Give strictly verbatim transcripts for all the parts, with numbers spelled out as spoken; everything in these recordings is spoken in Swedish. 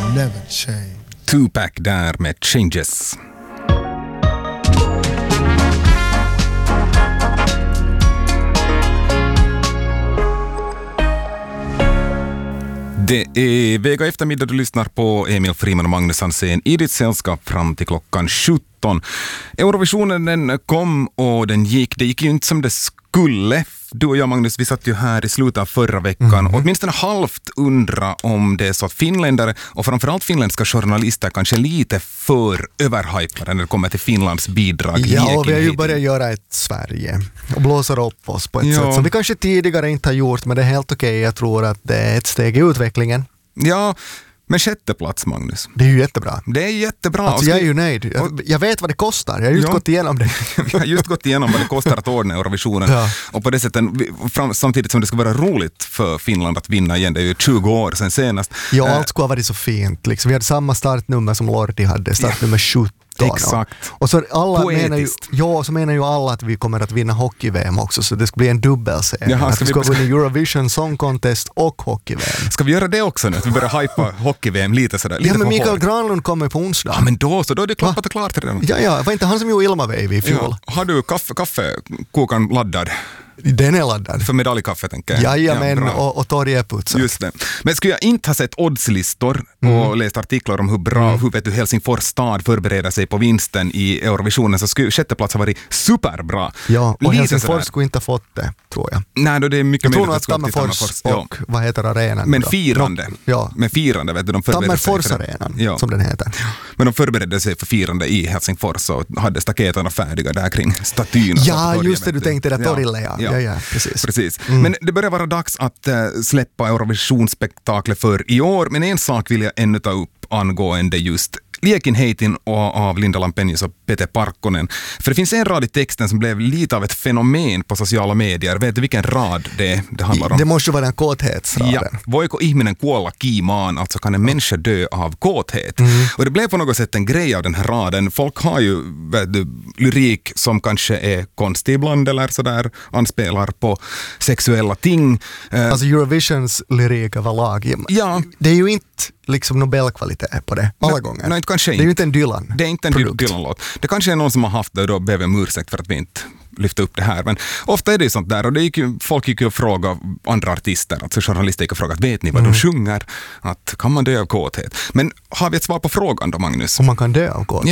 never change. Tupac där med Changes. Det är Vega eftermiddag, du lyssnar på Emil Friman och Magnus Hansen i ditt sällskap fram till klockan sjutton. Eurovisionen den kom och den gick, det gick ju inte som det skulle. Du och jag, Magnus, vi satt ju här i slutet av förra veckan mm. och åtminstone halvt undra om det är så att finländare och framförallt finländska journalister kanske lite för överhypade när det kommer till Finlands bidrag. Ja, och vi har ju börjat göra ett Sverige och blåser upp oss på ett ja. sätt som vi kanske tidigare inte har gjort, men det är helt okej. Okay. Jag tror att det är ett steg i utvecklingen. Ja, men sjätte plats, Magnus. Det är ju jättebra. Det är jättebra. Alltså, jag är ju nöjd. Jag, jag vet vad det kostar. Jag har just ja. gått igenom det. Jag har just gått igenom vad det kostar att ordna Eurovisionen. Ja. Och på det sättet, samtidigt som det ska vara roligt för Finland att vinna igen. Det är ju tjugo år sedan senast. Ja, allt skulle ha varit så fint. Liksom. Vi hade samma startnummer som Lordi hade. Startnummer sjutton. Exakt. Och så alla menar ju, ja, så menar ju alla att vi kommer att vinna hockey-V M också, så det ska bli en dubbelserie. Jaha, ska vi ska vi... vinna Eurovision Song Contest och hockey-V M. Ska vi göra det också nu? Att vi börjar hypa hockey-V M lite sådär? Lite ja, men Mikael hård. Granlund kommer på onsdag. Ja, men då så, då är det klappat och klart redan. Ja, ja, var inte han som gjorde Ilma-Veivi i fjol? Ja. Har du kaffe, kaffekokaren laddad? Den är laddad. För medaljkaffe, tänker jag. Jajamän, ja, och, och torget putsat. Just det. Men skulle jag inte ha sett oddslistor mm. och läst artiklar om hur bra, mm. hur vet du, Helsingfors stad förbereder sig på vinsten i Eurovisionen, så skulle sjätte plats ha varit superbra. Ja, och lite Helsingfors sådär. Skulle inte ha fått det, tror jag. Nej, då det är mycket jag möjligt tror att Tammerfors och, ja. vad heter arenan? Men firande. No, ja. Men firande, vet du, de förberedde sig för Tammerfors-arenan, ja. som den heter. Men de förberedde sig för firande i Helsingfors och hade staketerna färdiga där kring statyn. Ja, just det, du tänkte det, torille, ja. Ja, ja, precis. Precis. Mm. Men det börjar vara dags att uh, släppa Eurovisionsspektaklet för i år. Men en sak vill jag ännu ta upp angående just Liekinheitin av Linda Lampenius och Peter Parkkonen. För det finns en rad i texten som blev lite av ett fenomen på sociala medier. Vet du vilken rad det, det handlar om? Det måste ju vara en kåthetsraden. Ja. Voiko ihminen kuolla kiimaan, alltså kan en människa dö av kåthet. Mm. Och det blev på något sätt en grej av den här raden. Folk har ju vet du, lyrik som kanske är konstig ibland eller sådär, anspelar på sexuella ting. Alltså Eurovisions lyrik överlag. Ja. Det är ju inte liksom Nobelkvalitet på det alla nej, gånger. Nej, kanske det är ju inte en Dylan. Det är inte en Dylan-låt. Det kanske är någon som har haft det och då ber vi om ursäkt för att vi inte lyfter upp det här. Men ofta är det ju sånt där och det gick ju, folk gick ju och frågade andra artister, alltså journalister gick och frågade, vet ni vad mm. de sjunger? Att kan man dö av kåthet? Men har vi ett svar på frågan då, Magnus? Om man kan dö av kåthet?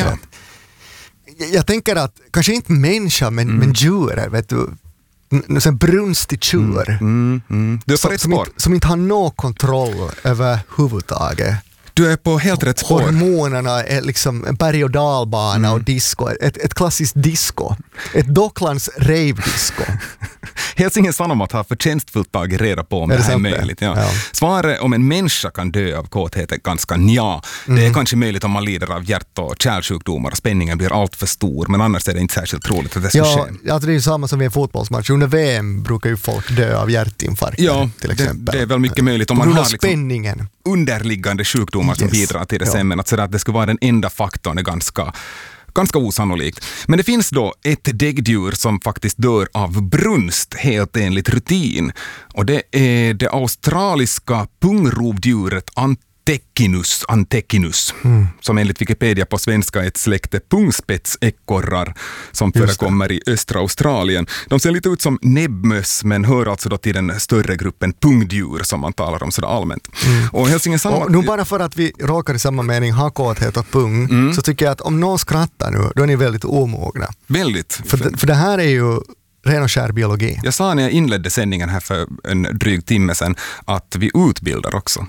Ja. Jag tänker att kanske inte människa men, mm. men djur, vet du, en brunstig tjur mm, mm, mm. Du är på rätt som, inte, som inte har någon kontroll över huvudtaget. Du är på helt rätt spår. Hormonerna är liksom en berg- och dalbana mm. och disco. Ett, ett klassiskt disco. Ett Docklands rave-disco. Helsingin Sanomat har förtjänstfullt tagit reda på om är det, det här är möjligt. Ja. Ja. Svaret om en människa kan dö av kåthet är ganska nja. Mm. Det är kanske möjligt om man lider av hjärt- och kärlsjukdomar och spänningen blir allt för stor. Men annars är det inte särskilt troligt att det ska ja, ske. Alltså det är ju samma som vid en fotbollsmatch. Under V M brukar ju folk dö av hjärtinfarkt ja, till exempel. Det, det är väl mycket möjligt om man har liksom spänningen. Underliggande sjukdomar som yes. bidrar till det ja. sen. Men att, att det skulle vara den enda faktorn är ganska... Ganska osannolikt. Men det finns då ett däggdjur som faktiskt dör av brunst helt enligt rutin. Och det är det australiska pungrovdjuret Antechinus, Antechinus mm. som enligt Wikipedia på svenska är ett släkte pungspetsekorrar som förekommer i östra Australien. De ser lite ut som näbbmöss men hör alltså då till den större gruppen pungdjur som man talar om sådär allmänt. Mm. Och Helsingin Sanomat... Och nu bara för att vi råkar i samma mening ha kåthet och pung mm. så tycker jag att om någon skrattar nu då är ni väldigt omogna. Väldigt. För, för, för det här är ju ren och skär biologi. Jag sa när jag inledde sändningen här för en dryg timme sedan att vi utbildar också.